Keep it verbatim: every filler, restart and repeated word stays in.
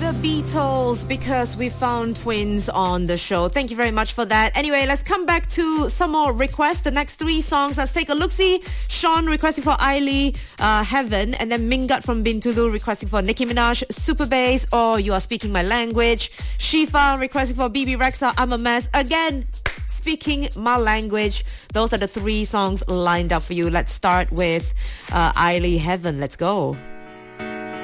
Beatles, because we found twins on the show. Thank you very much for that. Anyway, let's come back to some more requests. The next three songs, let's take a look-see. Sean requesting for Ailey, uh, Heaven, and then Mingat from Bintulu requesting for Nicki Minaj, Super Bass, or You Are Speaking My Language. Shifa requesting for B B Rexa, I'm a Mess. Again, Speaking My Language. Those are the three songs lined up for you. Let's start with uh, Ailey, Heaven. Let's go.